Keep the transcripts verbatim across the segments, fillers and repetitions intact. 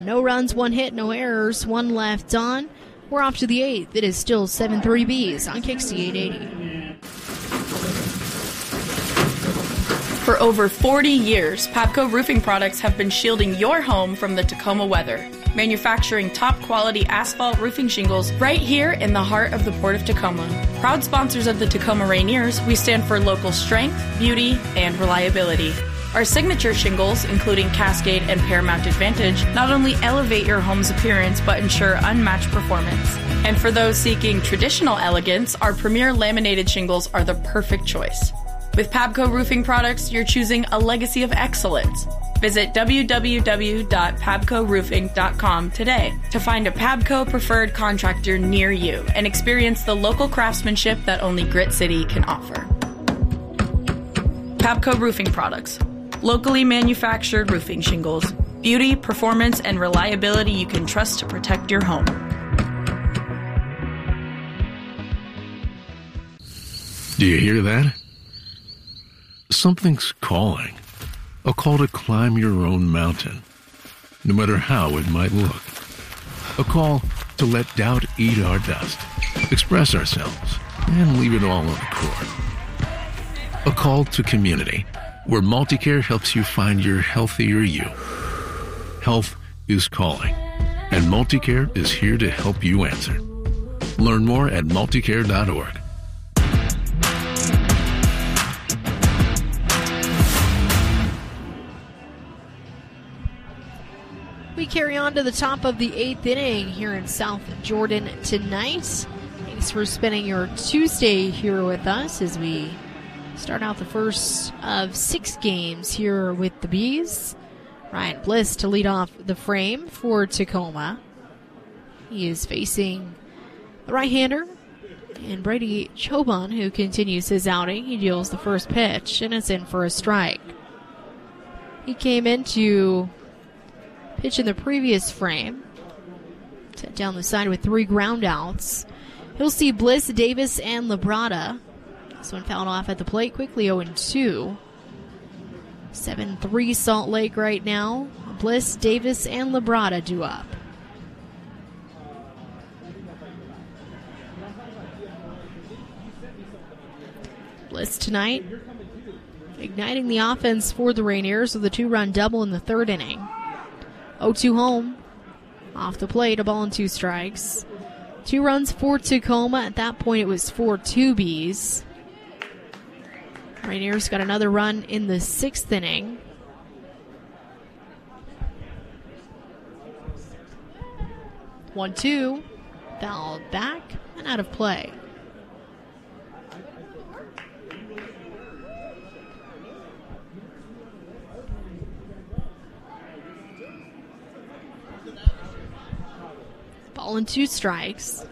No runs, one hit, no errors, one left on. We're off to the eighth. It is still seven three Bs on Kixie eight eighty. For over forty years, Pabco Roofing Products have been shielding your home from the Tacoma weather, manufacturing top-quality asphalt roofing shingles right here in the heart of the Port of Tacoma. Proud sponsors of the Tacoma Rainiers, we stand for local strength, beauty, and reliability. Our signature shingles, including Cascade and Paramount Advantage, not only elevate your home's appearance but ensure unmatched performance. And for those seeking traditional elegance, our premier laminated shingles are the perfect choice. With Pabco Roofing Products, you're choosing a legacy of excellence. Visit w w w dot pabco roofing dot com today to find a Pabco preferred contractor near you and experience the local craftsmanship that only Grit City can offer. Pabco Roofing Products. Locally manufactured roofing shingles. Beauty, performance, and reliability you can trust to protect your home. Do you hear that? Something's calling. A call to climb your own mountain, no matter how it might look. A call to let doubt eat our dust, express ourselves, and leave it all on the court. A call to community, where Multicare helps you find your healthier you. Health is calling, and Multicare is here to help you answer. Learn more at multicare dot org. We carry on to the top of the eighth inning here in South Jordan tonight. Thanks for spending your Tuesday here with us as we start out the first of six games here with the Bees. Ryan Bliss to lead off the frame for Tacoma. He is facing the right-hander, and Brady Choban, who continues his outing. He deals the first pitch, and it's in for a strike. He came into pitch in the previous frame. Set down the side with three ground outs. He'll see Bliss, Davis, and Labrada. This one fouled off at the plate quickly, oh and two. seven three Salt Lake right now. Bliss, Davis, and Labrada due up. Bliss tonight igniting the offense for the Rainiers with a two-run double in the third inning. oh two home. Off the plate, a ball and two strikes. Two runs for Tacoma. At that point, it was four two Bs. Rainiers got another run in the sixth inning. one two. Fouled back and out of play. Ball and two strikes.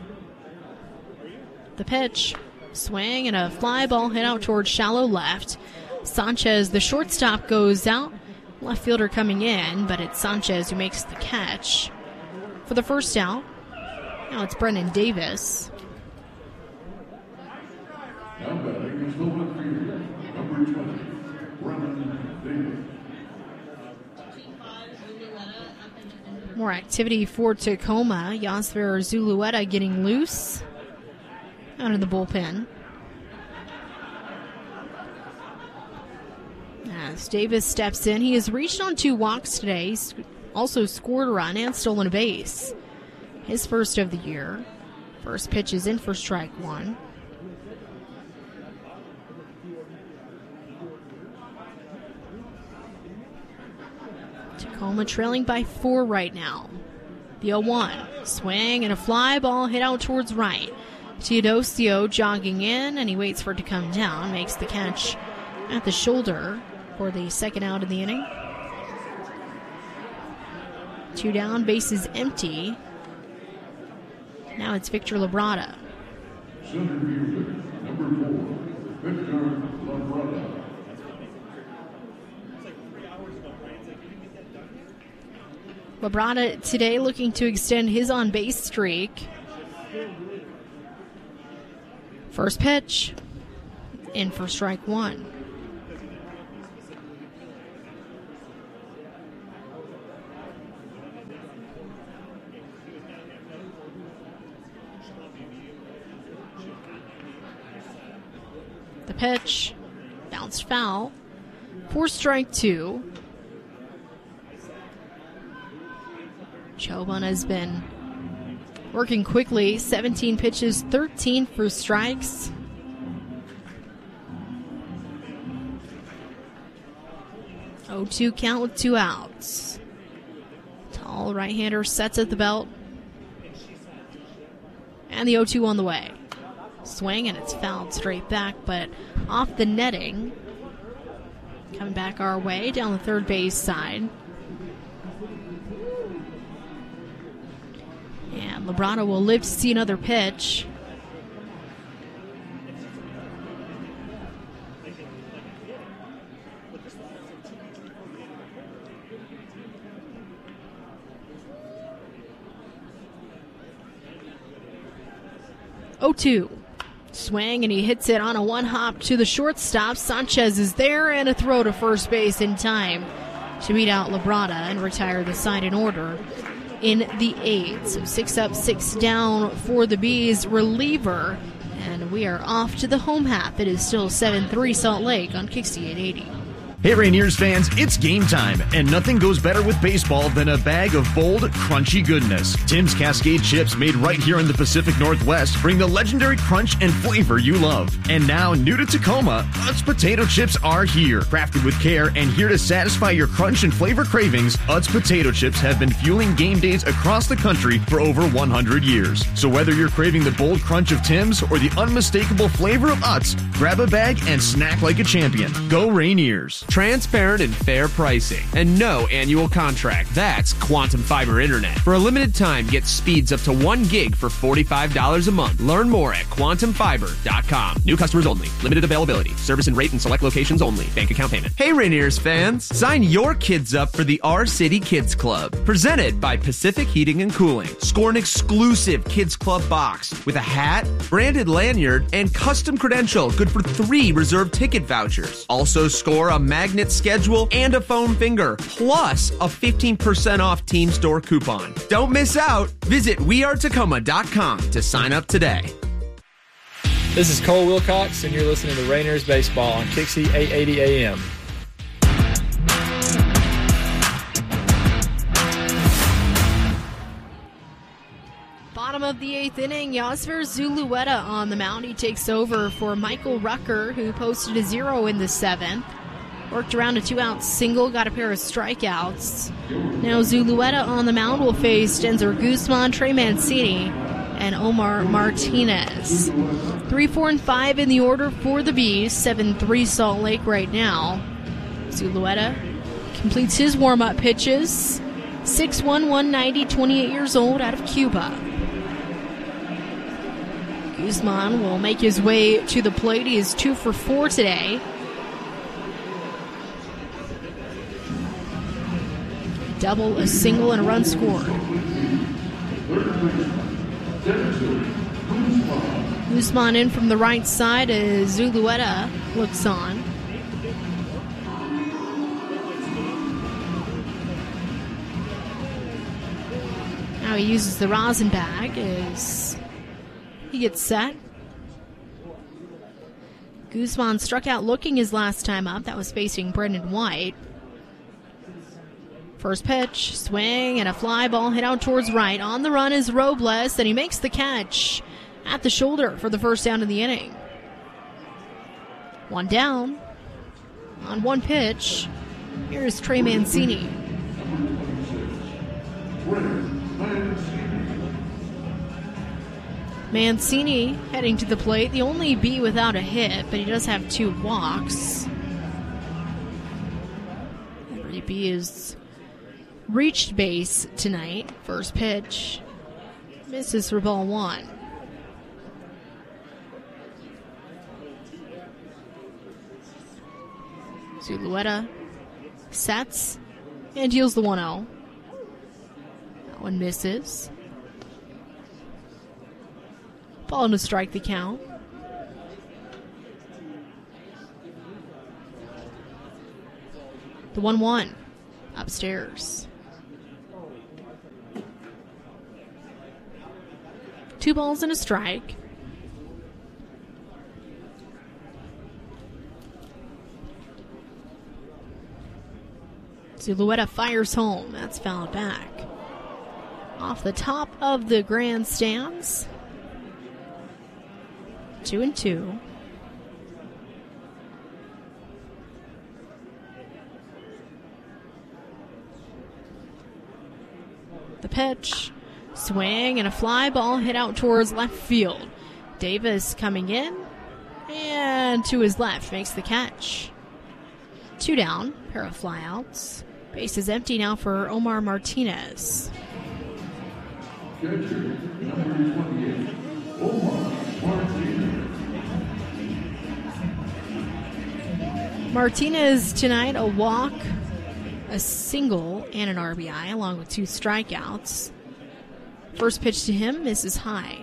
The pitch. Swing and a fly ball hit out towards shallow left. Sanchez, the shortstop, goes out. Left fielder coming in, but it's Sanchez who makes the catch for the first out. Now it's Brennan Davis. More activity for Tacoma. Yasser Zulueta getting loose out of the bullpen. As Davis steps in, he has reached on two walks today. He's also scored a run and stolen a base. His first of the year. First pitch is in for strike one. Tacoma trailing by four right now. The oh one. Swing and a fly ball hit out towards right. Teodosio jogging in, and he waits for it to come down. Makes the catch at the shoulder for the second out of the inning. Two down, bases empty. Now it's Victor Labrada. Center fielder, number four, Victor Labrada. Labrada today looking to extend his on-base streak. First pitch, in for strike one. The pitch, bounced foul. For strike two. Choban has been working quickly. seventeen pitches, thirteen for strikes. oh two count with two outs. Tall right-hander sets at the belt. And the oh two on the way. Swing, and it's fouled straight back, but off the netting. Coming back our way down the third base side. And Labrada will live to see another pitch. oh two. Swing, and he hits it on a one-hop to the shortstop. Sanchez is there, and a throw to first base in time to beat out Labrada and retire the side in order in the eighth. So six up, six down for the Bees reliever, and we are off to the home half. It is still seven three Salt Lake on K C eight eighty. Hey Rainiers fans, it's game time, and nothing goes better with baseball than a bag of bold, crunchy goodness. Tim's Cascade chips, made right here in the Pacific Northwest, bring the legendary crunch and flavor you love. And now, new to Tacoma, Utz potato chips are here. Crafted with care and here to satisfy your crunch and flavor cravings, Utz potato chips have been fueling game days across the country for over one hundred years. So whether you're craving the bold crunch of Tim's or the unmistakable flavor of Utz, grab a bag and snack like a champion. Go Rainiers. Transparent and fair pricing, and no annual contract. That's Quantum Fiber Internet. For a limited time, get speeds up to one gig for forty-five dollars a month. Learn more at quantum fiber dot com. New customers only. Limited availability. Service and rate in select locations only. Bank account payment. Hey Rainiers fans, sign your kids up for the Our City Kids Club. Presented by Pacific Heating and Cooling. Score an exclusive Kids Club box with a hat, branded lanyard, and custom credential good for three reserved ticket vouchers. Also score a magnet schedule and a foam finger, plus a fifteen percent off teen store coupon. Don't miss out. Visit we are tacoma dot com to sign up today. This is Cole Wilcox, and you're listening to Rainiers Baseball on K C eight eighty A M. Bottom of the eighth inning, Yasser Zulueta on the mound. He takes over for Michael Rucker, who posted a zero in the seventh. Worked around a two-out single, got a pair of strikeouts. Now Zulueta on the mound will face Denzer Guzman, Trey Mancini, and Omar Martinez. Three, four, and five in the order for the Bees. seven three Salt Lake right now. Zulueta completes his warm-up pitches. six one, one ninety, twenty-eight years old, out of Cuba. Guzman will make his way to the plate. He is two for four today. Double, a single, and a run scored. Guzman in from the right side as Zulueta looks on. Now he uses the rosin bag as he gets set. Guzman struck out looking his last time up. That was facing Brendan White. First pitch, swing, and a fly ball hit out towards right. On the run is Robles, and he makes the catch at the shoulder for the first down of the inning. One down. On one pitch, here's Trey Mancini. Mancini heading to the plate. The only B without a hit, but he does have two walks. Every B is reached base tonight. First pitch misses for ball one. Zulueta sets and deals the one oh. That one misses. Ball to strike the count. The one one upstairs. Two balls and a strike. Zulueta fires home. That's fouled back. Off the top of the grandstands. Two and two. The pitch. Swing and a fly ball hit out towards left field. Davis coming in. And to his left makes the catch. Two down. Pair of flyouts. Base is empty now for Omar Martinez. Catcher, number twenty-eight, Omar Martinez. Martinez tonight, a walk, a single, and an R B I, along with two strikeouts. First pitch to him misses high.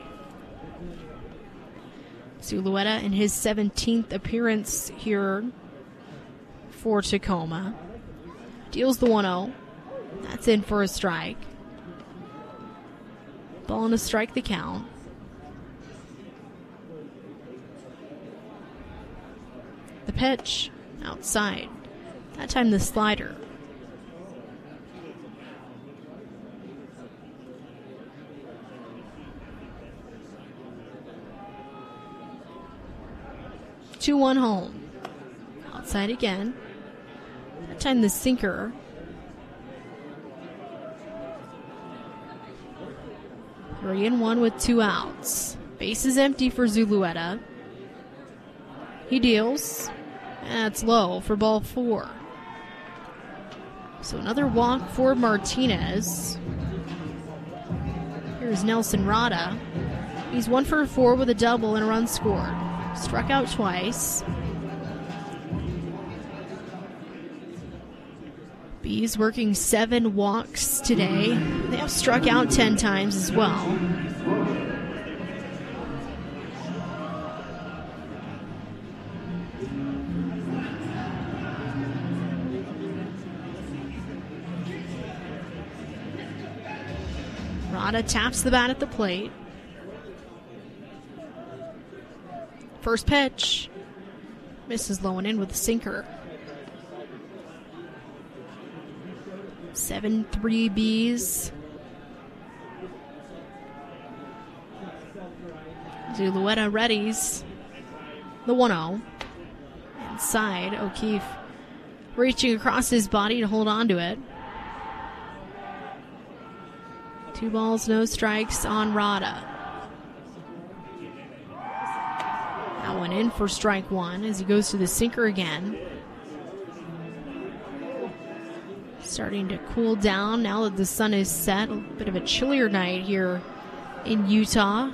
Zulueta in his seventeenth appearance here for Tacoma. Deals the one oh. That's in for a strike. Ball and a strike the count. The pitch outside. That time the slider. two one home. Outside again. That time the sinker. Three and one with two outs. Base is empty for Zulueta. He deals. That's low for ball four. So another walk for Martinez. Here's Nelson Rada. He's one for four with a double and a run scored. Struck out twice. Bees working seven walks today. They have struck out ten times as well. Rada taps the bat at the plate. First pitch. Misses low and in with a sinker. seven three Bees. Zulueta readies. The one oh. Inside, O'Keefe reaching across his body to hold on to it. Two balls, no strikes on Rada. That one in for strike one as he goes to the sinker again. Starting to cool down now that the sun is set. A bit of a chillier night here in Utah.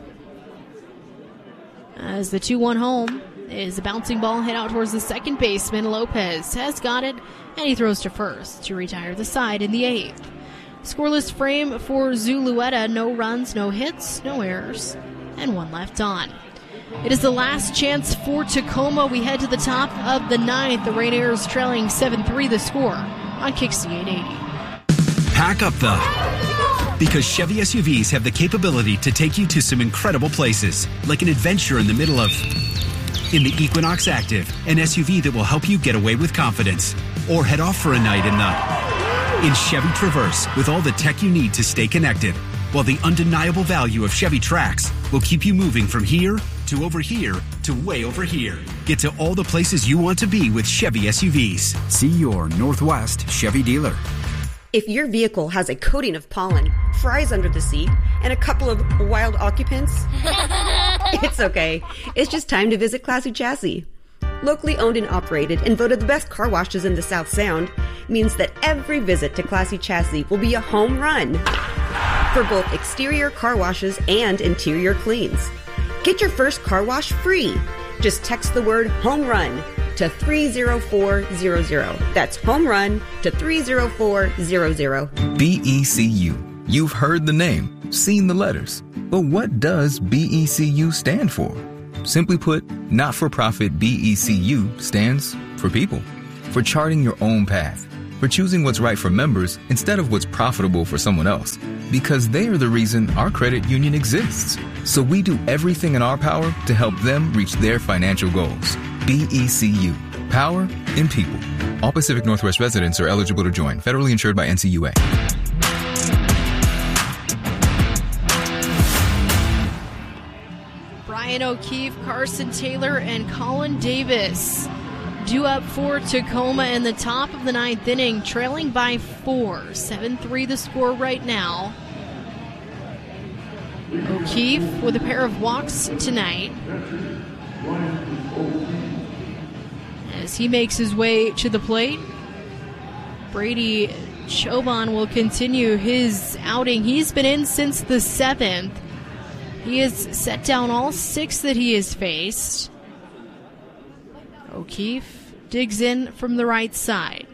As the two one home is a bouncing ball hit out towards the second baseman. Lopez has got it, and he throws to first to retire the side in the eighth. Scoreless frame for Zulueta. No runs, no hits, no errors, and one left on. It is the last chance for Tacoma. We head to the top of the ninth. The Rainiers trailing seven three the score on Kixie eight eighty. Pack up the... Because Chevy S U Vs have the capability to take you to some incredible places, like an adventure in the middle of... In the Equinox Active, an S U V that will help you get away with confidence. Or head off for a night in the... In Chevy Traverse, with all the tech you need to stay connected. While the undeniable value of Chevy Trax will keep you moving from here to over here to way over here. Get to all the places you want to be with Chevy S U Vs. See your Northwest Chevy dealer. If your vehicle has a coating of pollen, fries under the seat, and a couple of wild occupants, it's okay. It's just time to visit Classy Chassis. Locally owned and operated and voted the best car washes in the South Sound means that every visit to Classy Chassis will be a home run for both exterior car washes and interior cleans. Get your first car wash free. Just text the word home run to three zero four zero zero. That's home run to three zero four zero zero. B E C U. You've heard the name, seen the letters. But what does B E C U stand for? Simply put, not-for-profit B E C U stands for people. For charting your own path. For choosing what's right for members instead of what's profitable for someone else. Because they are the reason our credit union exists. So we do everything in our power to help them reach their financial goals. B E C U. Power in people. All Pacific Northwest residents are eligible to join. Federally insured by N C U A. Brian O'Keefe, Carson Taylor, and Colin Davis due up for Tacoma in the top of the ninth inning, trailing by four. seven three the score right now. O'Keefe with a pair of walks tonight as he makes his way to the plate. Brady Choban will continue his outing. He's been in since the seventh. He has set down all six that he has faced. O'Keefe digs in from the right side.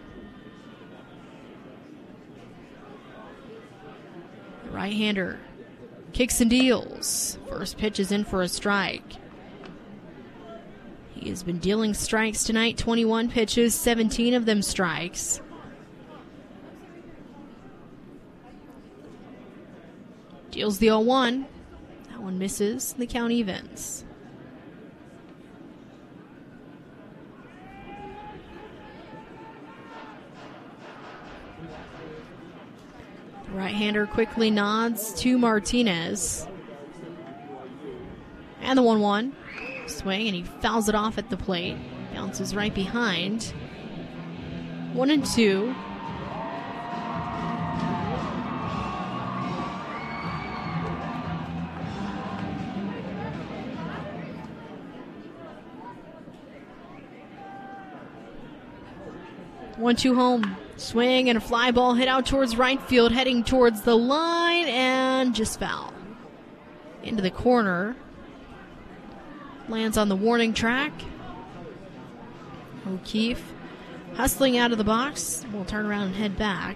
The right-hander kicks and deals. First pitch is in for a strike. He has been dealing strikes tonight, twenty-one pitches, seventeen of them strikes. Deals the oh one. That one misses. The count evens. The right-hander quickly nods to Martinez. And the one one. Swing, and he fouls it off at the plate. Bounces right behind. One and two. One two home. Swing and a fly ball hit out towards right field, heading towards the line, and just foul. Into the corner. Lands on the warning track. O'Keefe hustling out of the box. We'll turn around and head back.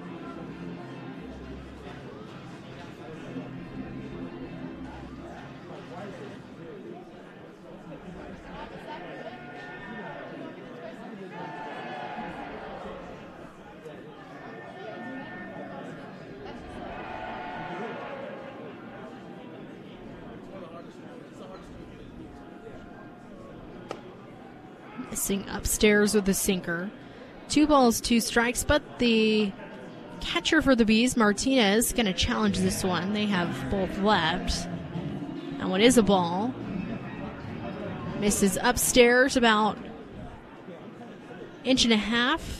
Missing upstairs with the sinker. Two balls, two strikes, but the catcher for the Bees, Martinez, going to challenge this one. They have both left. And what is a ball? Misses upstairs about inch and a half.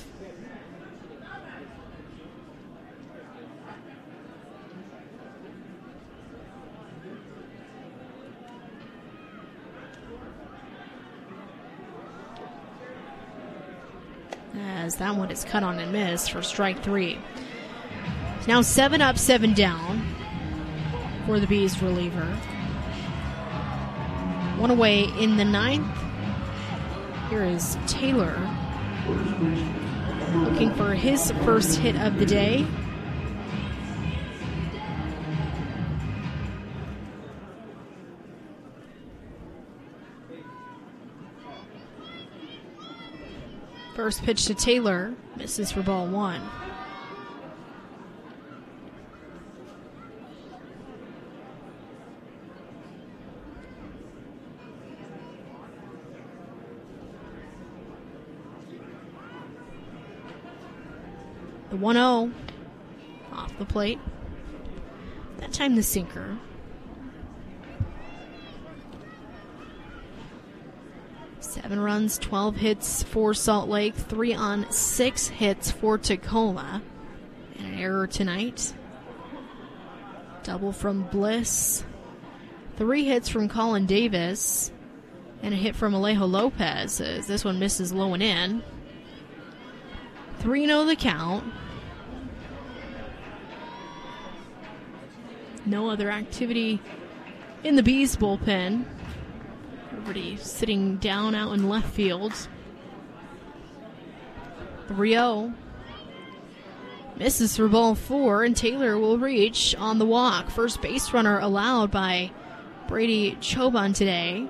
As that one is cut on and missed for strike three. It's now seven up, seven down for the Bees reliever. One away in the ninth. Here is Taylor looking for his first hit of the day. First pitch to Taylor, misses for ball one. The one oh off the plate. That time the sinker. Seven runs, twelve hits for Salt Lake, three on six hits for Tacoma. And an error tonight. Double from Bliss. Three hits from Colin Davis. And a hit from Alejo Lopez as this one misses low and in. three oh the count. No other activity in the Bees bullpen. Everybody sitting down out in left field. three oh. Misses for ball four, and Taylor will reach on the walk. First base runner allowed by Brady Choban today.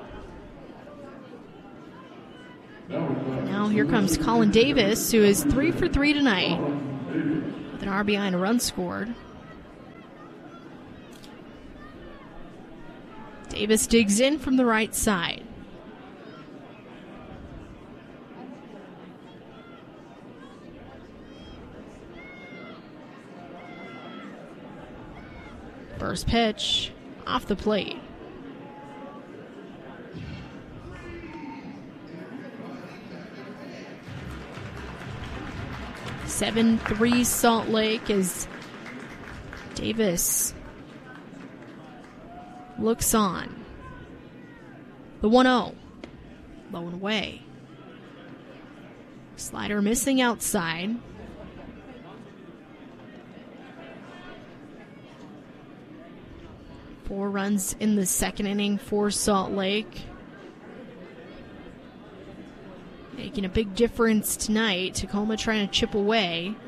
Now here comes Colin Davis, who is three for three tonight with an R B I and a run scored. Davis digs in from the right side. First pitch off the plate. seven three Salt Lake as Davis looks on. The one oh. Low and away. Slider missing outside. Four runs in the second inning for Salt Lake. Making a big difference tonight. Tacoma trying to chip away.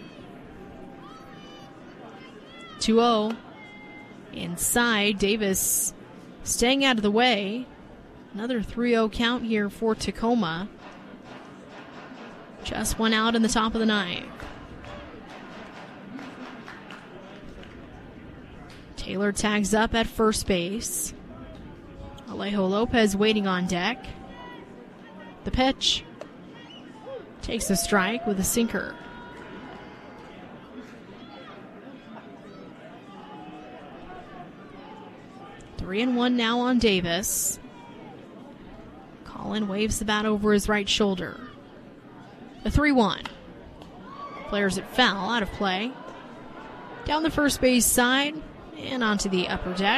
two oh. Inside, Davis staying out of the way. Another three oh count here for Tacoma. Just one out in the top of the ninth. Taylor tags up at first base. Alejo Lopez waiting on deck. The pitch. Takes a strike with a sinker. Three and one now on Davis. Colin waves the bat over his right shoulder. The three one. Flares it foul, out of play. Down the first base side and onto the upper deck.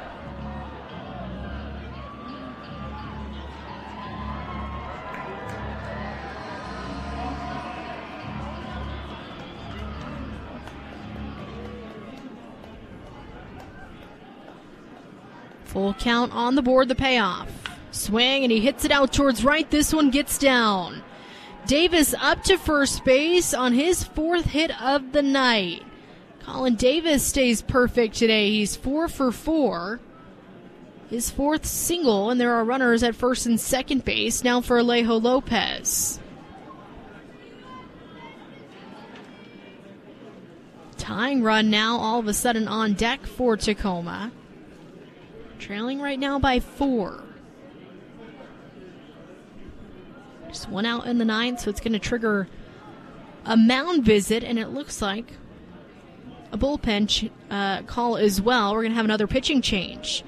Full count on the board, the payoff. Swing, and he hits it out towards right. This one gets down. Davis up to first base on his fourth hit of the night. Colin Davis stays perfect today. He's four for four. His fourth single, and there are runners at first and second base now for Alejo Lopez. Tying run now all of a sudden on deck for Tacoma. Trailing right now by four. Just one out in the ninth, so it's going to trigger a mound visit, and it looks like a bullpen ch- uh, call as well. We're going to have another pitching change.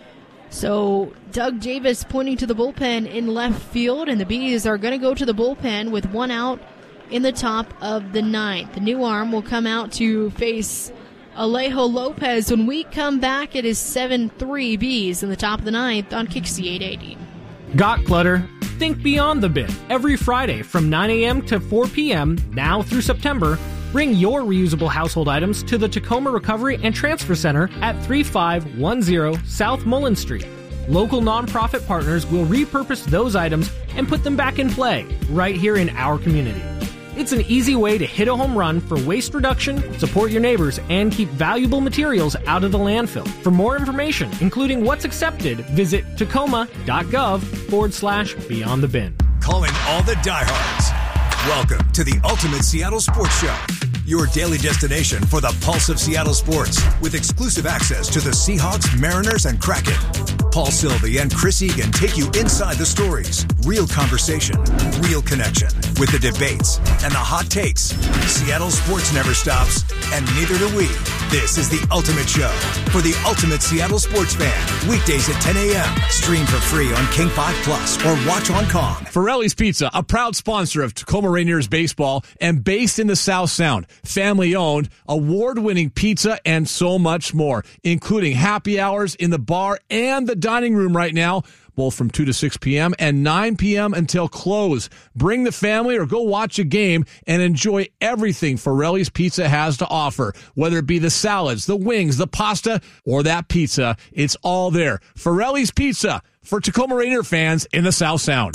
So Doug Davis pointing to the bullpen in left field, and the Bees are going to go to the bullpen with one out in the top of the ninth. The new arm will come out to face Alejo Lopez. When we come back, it is seven three Bees in the top of the ninth on Kixie eight eighty. Got clutter? Think Beyond the Bin. Every Friday from nine a.m. to four p.m., now through September, bring your reusable household items to the Tacoma Recovery and Transfer Center at thirty-five ten South Mullen Street. Local nonprofit partners will repurpose those items and put them back in play right here in our community. It's an easy way to hit a home run for waste reduction, support your neighbors, and keep valuable materials out of the landfill. For more information, including what's accepted, visit tacoma.gov forward slash beyond the bin. Calling all the diehards. Welcome to the Ultimate Seattle Sports Show, your daily destination for the pulse of Seattle sports, with exclusive access to the Seahawks, Mariners, and Kraken. Paul Sylvie and Chris Egan take you inside the stories, real conversation, real connection, with the debates and the hot takes. Seattle sports never stops, and neither do we. This is the Ultimate Show for the ultimate Seattle sports fan. Weekdays at ten a.m. Stream for free on King five Plus or watch on Kong. Ferrelli's Pizza, a proud sponsor of Tacoma Rainiers baseball and based in the South Sound. Family owned, award-winning pizza, and so much more, including happy hours in the bar and the dining room right now, both from two to six p.m. and nine p.m. until close. Bring the family or go watch a game and enjoy everything Ferrelli's Pizza has to offer, whether it be the salads, the wings, the pasta, or that pizza. It's all there. Ferrelli's Pizza for Tacoma Rainier fans in the South Sound.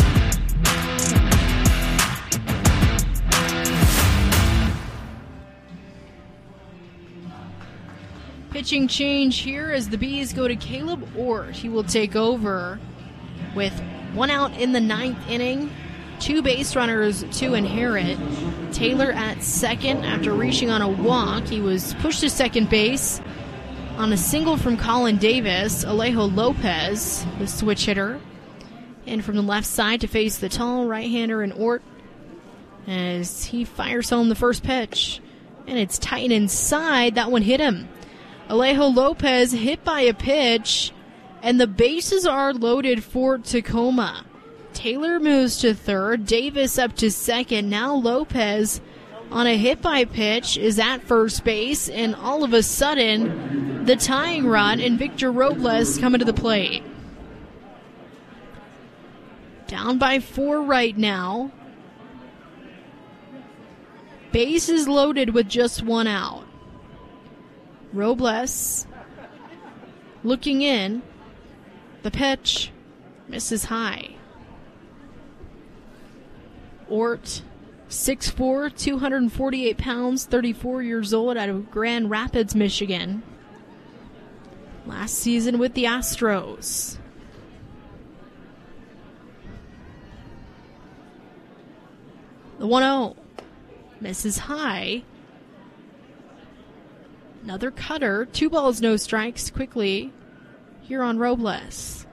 Pitching change here as the Bees go to Caleb Ort. He will take over with one out in the ninth inning. Two base runners to inherit. Taylor at second after reaching on a walk. He was pushed to second base on a single from Colin Davis. Alejo Lopez, the switch hitter. And from the left side to face the tall right-hander in Ort as he fires home the first pitch. And it's tight inside. That one hit him. Alejo Lopez hit by a pitch, and the bases are loaded for Tacoma. Taylor moves to third, Davis up to second. Now Lopez on a hit by pitch is at first base, and all of a sudden the tying run and Victor Robles coming to the plate. Down by four right now. Bases loaded with just one out. Robles looking in. The pitch misses high. Ort, six foot four, two hundred forty-eight pounds, thirty-four years old, out of Grand Rapids, Michigan. Last season with the Astros. The one oh misses high. Another cutter. Two balls, no strikes quickly here on Robles.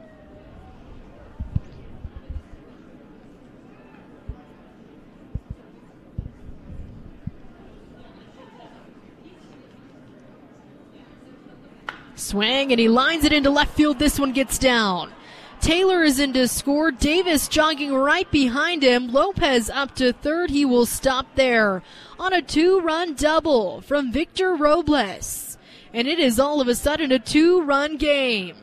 Swing, and he lines it into left field. This one gets down. Taylor is in to score. Davis jogging right behind him. Lopez up to third. He will stop there on a two-run double from Victor Robles. And it is all of a sudden a two-run game.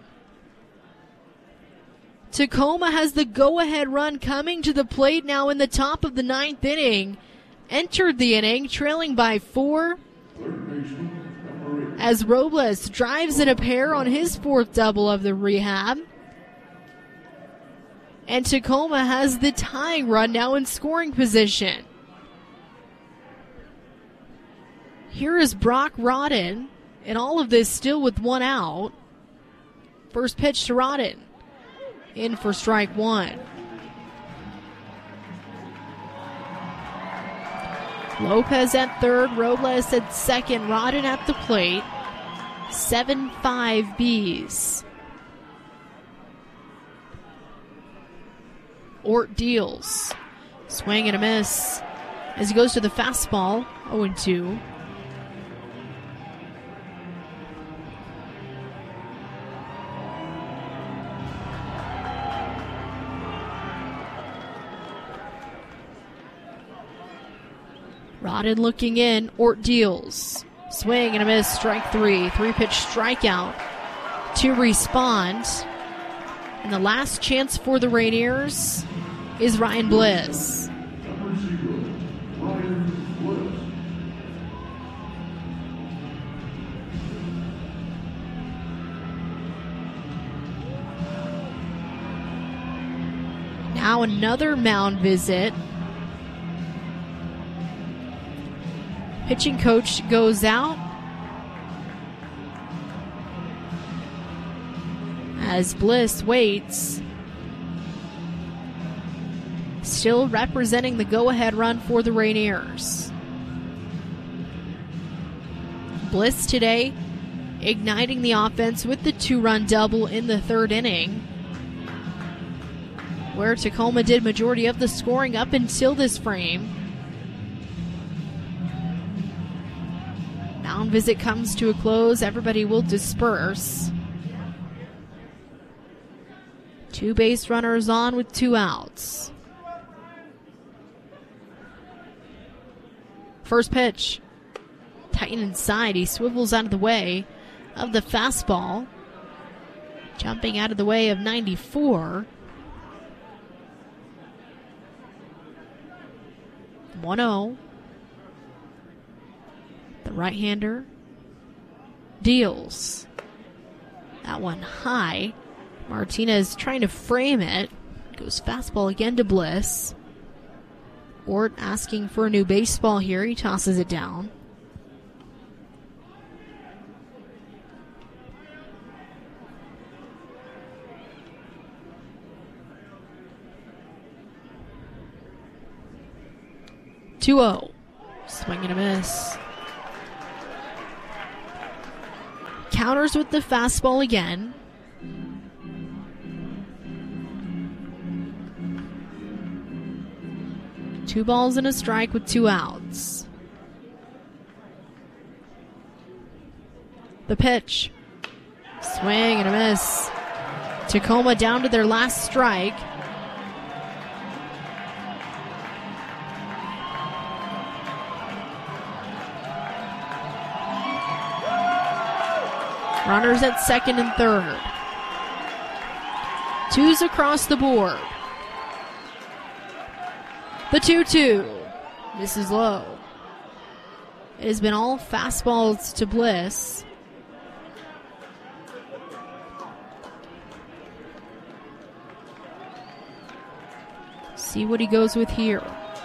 Tacoma has the go-ahead run coming to the plate now in the top of the ninth inning. Entered the inning, trailing by four, as Robles drives in a pair on his fourth double of the rehab. And Tacoma has the tying run now in scoring position. Here is Brock Rodden, and all of this still with one out. First pitch to Rodden. In for strike one. Lopez at third, Robles at second, Rodden at the plate. seven five Bs. Ort deals. Swing and a miss as he goes to the fastball. oh and two. Rodden looking in. Ort deals. Swing and a miss. Strike three. Three-pitch strikeout to respond. And the last chance for the Rainiers is Ryan Bliss. Now another mound visit. Pitching coach goes out as Bliss waits. Still representing the go-ahead run for the Rainiers. Bliss today igniting the offense with the two-run double in the third inning, where Tacoma did majority of the scoring up until this frame. Mound visit comes to a close. Everybody will disperse. Two base runners on with two outs. First pitch. Tighten inside. He swivels out of the way of the fastball. Jumping out of the way of ninety-four. one oh. The right-hander deals. That one high. Martinez trying to frame it. Goes fastball again to Bliss. Ort asking for a new baseball here. He tosses it down. two oh. Swing and a miss. Counters with the fastball again. Two balls and a strike with two outs. The pitch. Swing and a miss. Tacoma down to their last strike. Runners at second and third. Twos across the board. The two two. This is low. It has been all fastballs to Bliss. See what he goes with here.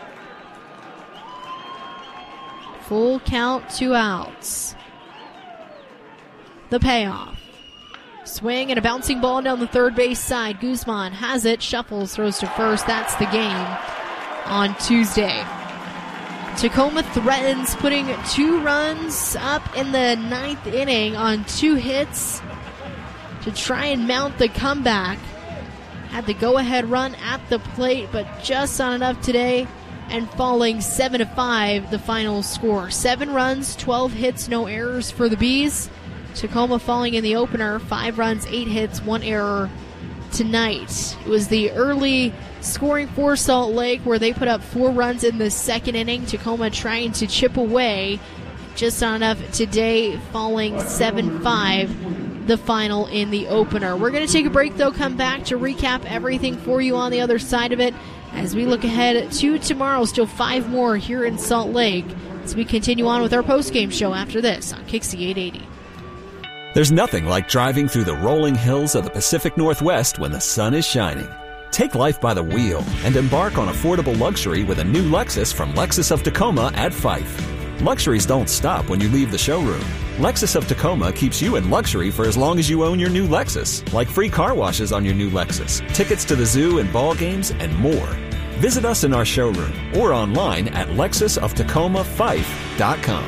Full count, two outs. The payoff. Swing and a bouncing ball down the third base side. Guzman has it, shuffles, throws to first. That's the game on Tuesday. Tacoma threatens putting two runs up in the ninth inning on two hits to try and mount the comeback. Had the go-ahead run at the plate, but just not enough today, and falling seven to five, the final score. Seven runs, twelve hits, no errors for the Bees. Tacoma falling in the opener, five runs, eight hits, one error tonight. It was the early scoring for Salt Lake where they put up four runs in the second inning. Tacoma trying to chip away, just not enough today, falling seven five, the final in the opener. We're going to take a break, though, come back to recap everything for you on the other side of it as we look ahead to tomorrow. Still five more here in Salt Lake as we continue on with our post-game show after this on Kixie eight eighty. There's nothing like driving through the rolling hills of the Pacific Northwest when the sun is shining. Take life by the wheel and embark on affordable luxury with a new Lexus from Lexus of Tacoma at Fife. Luxuries don't stop when you leave the showroom. Lexus of Tacoma keeps you in luxury for as long as you own your new Lexus, like free car washes on your new Lexus, tickets to the zoo and ball games, and more. Visit us in our showroom or online at lexus of tacoma fife dot com.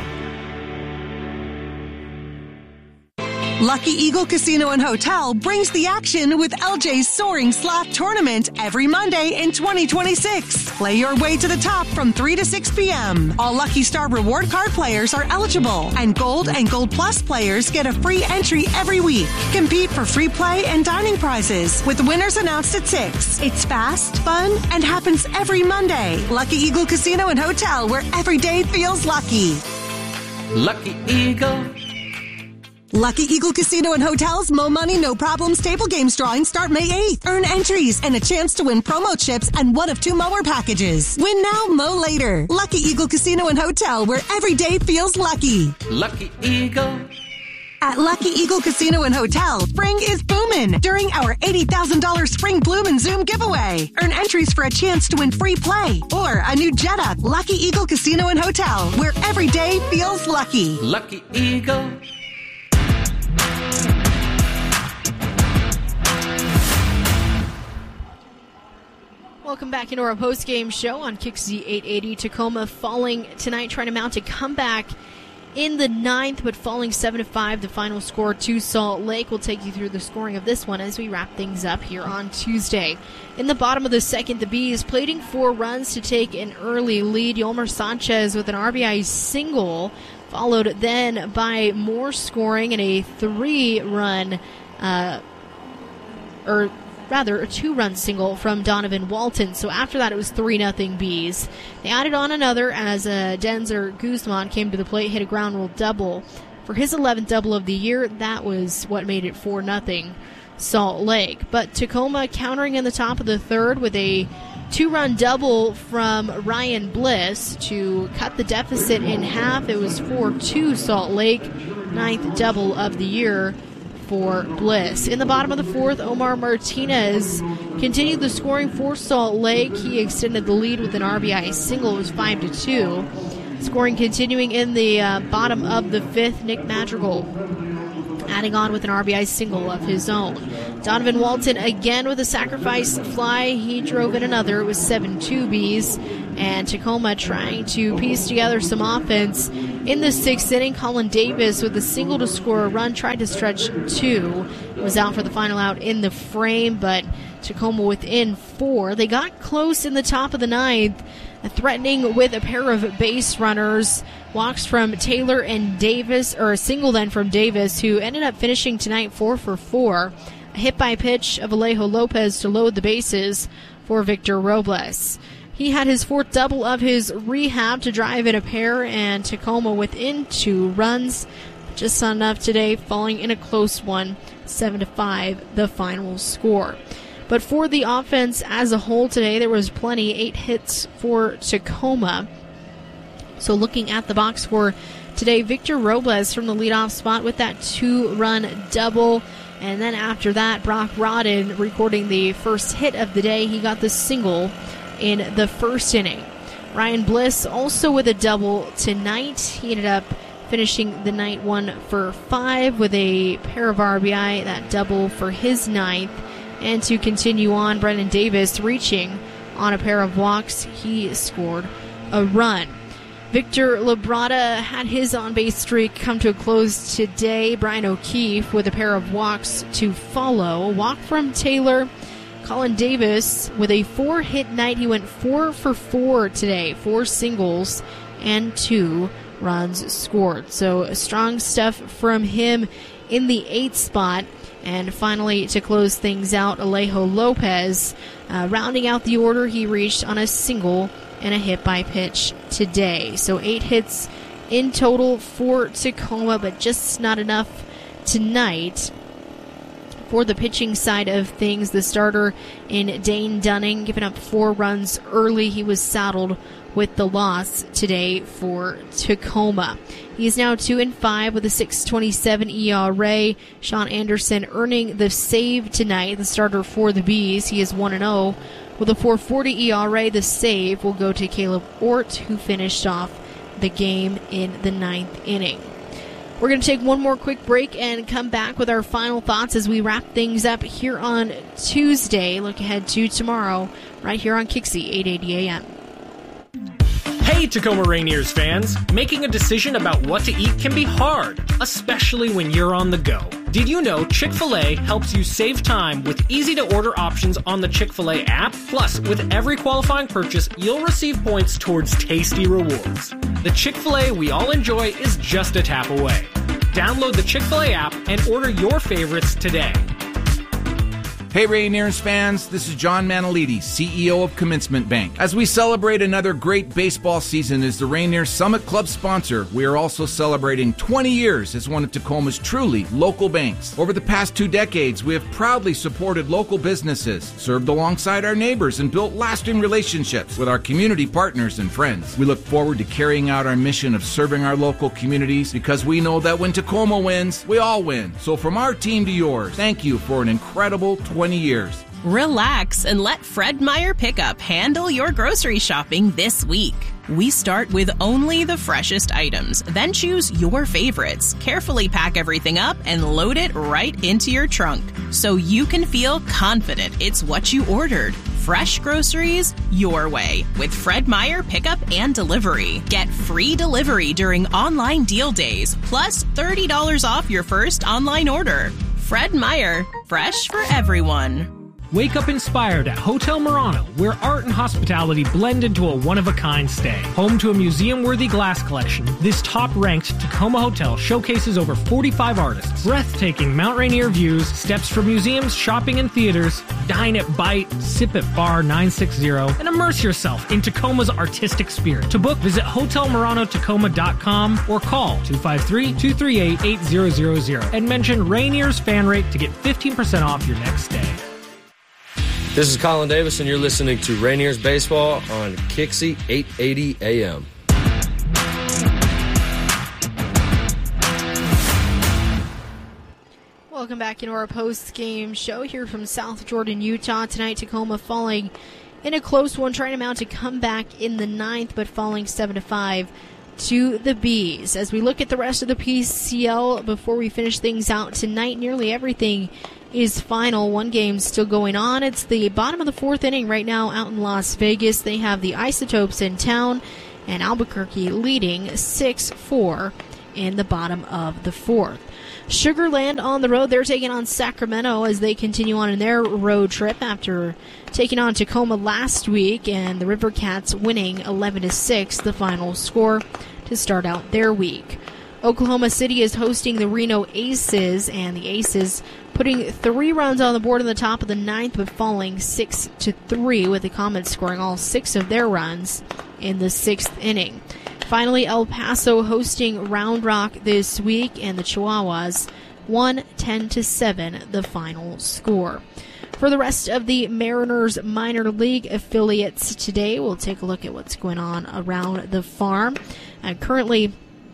Lucky Eagle Casino and Hotel brings the action with L J's Soaring Slot Tournament every Monday in twenty twenty-six. Play your way to the top from three to six p.m. All Lucky Star Reward Card players are eligible, and Gold and Gold Plus players get a free entry every week. Compete for free play and dining prizes with winners announced at six. It's fast, fun, and happens every Monday. Lucky Eagle Casino and Hotel, where every day feels lucky. Lucky Eagle. Lucky Eagle Casino and Hotel's Mo Money No Problems table games drawing start May eighth. Earn entries and a chance to win promo chips and one of two mower packages. Win now, mow later. Lucky Eagle Casino and Hotel, where every day feels lucky. Lucky Eagle. At Lucky Eagle Casino and Hotel, spring is booming during our eighty thousand dollars Spring Bloom and Zoom giveaway. Earn entries for a chance to win free play or a new Jetta. Lucky Eagle Casino and Hotel, where every day feels lucky. Lucky Eagle. Welcome back into our post-game show on Kixie eight eighty. Tacoma falling tonight, trying to mount a comeback in the ninth, but falling seven to five. The final score to Salt Lake. We'll take you through the scoring of this one as we wrap things up here on Tuesday. In the bottom of the second, the Bees plating four runs to take an early lead. Yolmer Sanchez with an R B I single, followed then by more scoring and a three-run, uh, or rather a two-run single from Donovan Walton. So after that, it was three nothing Bees. They added on another as uh, Denzer Guzman came to the plate, hit a ground rule double. For his eleventh double of the year, that was what made it four nothing Salt Lake. But Tacoma countering in the top of the third with a two-run double from Ryan Bliss to cut the deficit in half. It was four two Salt Lake, ninth double of the year for Bliss. In the bottom of the fourth, Omar Martinez continued the scoring for Salt Lake. He extended the lead with an R B I single. It was five to two. Scoring continuing in the uh, bottom of the fifth, Nick Madrigal adding on with an R B I single of his own. Donovan Walton again with a sacrifice fly. He drove in another. It was seven two Bees. And Tacoma trying to piece together some offense in the sixth inning. Colin Davis with a single to score a run, tried to stretch two. Was out for the final out in the frame, but Tacoma within four. They got close in the top of the ninth, threatening with a pair of base runners Walks from Taylor and Davis, or a single then from Davis, who ended up finishing tonight four for four. A hit by pitch of Alejo Lopez to load the bases for Victor Robles. He had his fourth double of his rehab to drive in a pair and Tacoma within two runs. Just not enough today, falling in a close one, seven to five, the final score. But for the offense as a whole today, there was plenty, eight hits for Tacoma. So looking at the box score today, Victor Robles from the leadoff spot with that two-run double. And then after that, Brock Rodden recording the first hit of the day. He got the single in the first inning. Ryan Bliss also with a double tonight. He ended up finishing the night one for five with a pair of R B I, that double for his ninth. And to continue on, Brendan Davis reaching on a pair of walks. He scored a run. Victor Labrada had his on-base streak come to a close today. Brian O'Keefe with a pair of walks to follow. A walk from Taylor. Colin Davis with a four-hit night. He went four for four today. Four singles and two runs scored. So strong stuff from him in the eighth spot. And finally, to close things out, Alejo Lopez, uh, rounding out the order, he reached on a single and a hit by pitch today. So eight hits in total for Tacoma, but just not enough tonight. For the pitching side of things, the starter in Dane Dunning giving up four runs early. He was saddled with the loss today for Tacoma. He is now two and five with a six twenty-seven E R A. Sean Anderson earning the save tonight, the starter for the Bees. He is one and oh with a four forty E R A. The save will go to Caleb Ort, who finished off the game in the ninth inning. We're going to take one more quick break and come back with our final thoughts as we wrap things up here on Tuesday. Look ahead to tomorrow right here on Kixie, eight eighty A M. Hey, Tacoma Rainiers fans! Making a decision about what to eat can be hard, especially when you're on the go. Did you know Chick-fil-A helps you save time with easy-to-order options on the Chick-fil-A app? Plus, with every qualifying purchase, you'll receive points towards tasty rewards. The Chick-fil-A we all enjoy is just a tap away. Download the Chick-fil-A app and order your favorites today. Hey Rainiers fans, this is John Manalidi, C E O of Commencement Bank. As we celebrate another great baseball season as the Rainiers Summit Club sponsor, we are also celebrating twenty years as one of Tacoma's truly local banks. Over the past two decades, we have proudly supported local businesses, served alongside our neighbors, and built lasting relationships with our community partners and friends. We look forward to carrying out our mission of serving our local communities because we know that when Tacoma wins, we all win. So from our team to yours, thank you for an incredible twenty years. Relax and let Fred Meyer Pickup handle your grocery shopping this week. We start with only the freshest items, then choose your favorites, carefully pack everything up, and load it right into your trunk so you can feel confident it's what you ordered. Fresh groceries your way with Fred Meyer Pickup and Delivery. Get free delivery during online deal days, plus thirty dollars off your first online order. Fred Meyer, fresh for everyone. Wake up inspired at Hotel Murano, where art and hospitality blend into a one-of-a-kind stay. Home to a museum-worthy glass collection, this top-ranked Tacoma hotel showcases over forty-five artists, breathtaking Mount Rainier views, steps for museums, shopping, and theaters. Dine at Bite, sip at Bar nine sixty, and immerse yourself in Tacoma's artistic spirit. To book, visit hotel murano tacoma dot com or call two five three, two three eight, eight zero zero zero and mention Rainier's Fan Rate to get fifteen percent off your next stay. This is Colin Davis, and you're listening to Rainiers Baseball on Kixie eight eighty A M. Welcome back into our post-game show here from South Jordan, Utah. Tonight, Tacoma falling in a close one, trying to mount a comeback in the ninth, but falling seven to five to the Bees. As we look at the rest of the P C L before we finish things out tonight, nearly everything is final. One game still going on. It's the bottom of the fourth inning right now out in Las Vegas. They have the Isotopes in town, and Albuquerque leading six four in the bottom of the fourth. Sugar Land on the road. They're taking on Sacramento as they continue on in their road trip after taking on Tacoma last week, and the River Cats winning eleven to six, the final score. to start out their week. Oklahoma City is hosting the Reno Aces, and the Aces putting three runs on the board in the top of the ninth, but falling six to three, with the Comets scoring all six of their runs in the sixth inning. Finally, El Paso hosting Round Rock this week, and the Chihuahuas won ten to seven, the final score. For the rest of the Mariners minor league affiliates today, we'll take a look at what's going on around the farm. Uh, currently,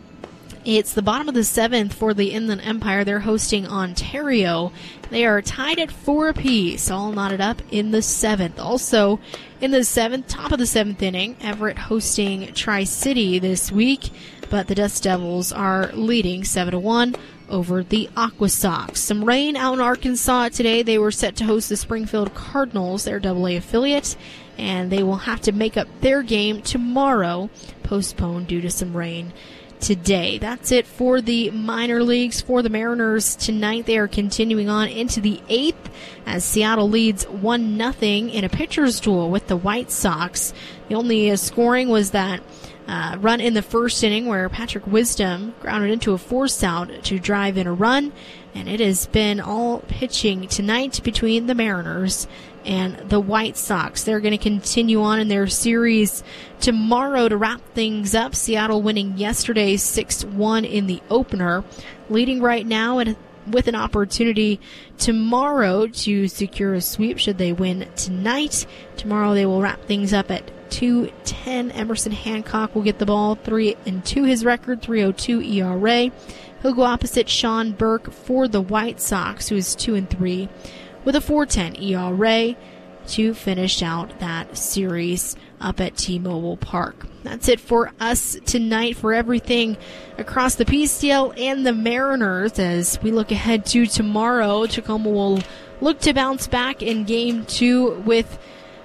it's the bottom of the seventh for the Inland Empire. They're hosting Ontario. They are tied at four apiece, all knotted up in the seventh. Also, in the seventh, top of the seventh inning, Everett hosting Tri-City this week, but the Dust Devils are leading seven to one over the Aqua Sox. Some rain out in Arkansas today. They were set to host the Springfield Cardinals, their double A affiliate, and they will have to make up their game tomorrow, postponed due to some rain today. That's it for the minor leagues. For the Mariners tonight, they are continuing on into the eighth as Seattle leads one nothing in a pitcher's duel with the White Sox. The only uh, scoring was that uh, run in the first inning where Patrick Wisdom grounded into a force out to drive in a run, and it has been all pitching tonight between the Mariners and the White Sox. They're going to continue on in their series tomorrow to wrap things up. Seattle winning yesterday six one in the opener, leading right now and with an opportunity tomorrow to secure a sweep should they win tonight. Tomorrow they will wrap things up at two ten. Emerson Hancock will get the ball, three and two his record, three oh two E R A. He'll go opposite Sean Burke for the White Sox, who is two and three with a four ten E R A to finish out that series up at T-Mobile Park. That's it for us tonight. For everything across the P C L and the Mariners, as we look ahead to tomorrow, Tacoma will look to bounce back in game two with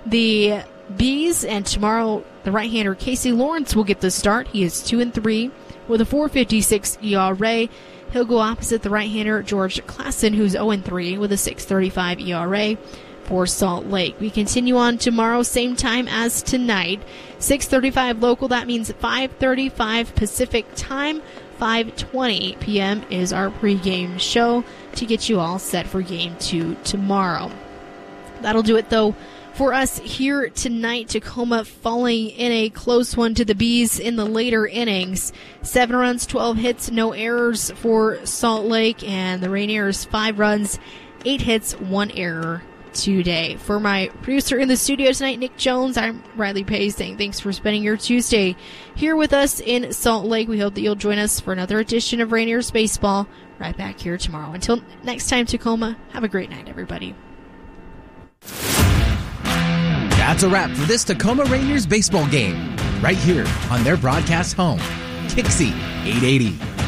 the Bees, and tomorrow the right-hander Casey Lawrence will get the start. He is two and three with a four fifty-six E R A. He'll go opposite the right-hander George Klassen, who's oh and three with a six thirty-five E R A for Salt Lake. We continue on tomorrow, same time as tonight, six thirty-five local. That means five thirty-five Pacific time. five twenty p.m. is our pregame show to get you all set for game two tomorrow. That'll do it, though, for us here tonight. Tacoma falling in a close one to the Bees in the later innings. Seven runs, twelve hits, no errors for Salt Lake, and the Rainiers five runs, eight hits, one error today. For my producer in the studio tonight, Nick Jones, I'm Riley Pace saying thanks for spending your Tuesday here with us in Salt Lake. We hope that you'll join us for another edition of Rainiers Baseball right back here tomorrow. Until next time, Tacoma, have a great night, everybody. That's a wrap for this Tacoma Rainiers baseball game, right here on their broadcast home, Kixie eight eighty.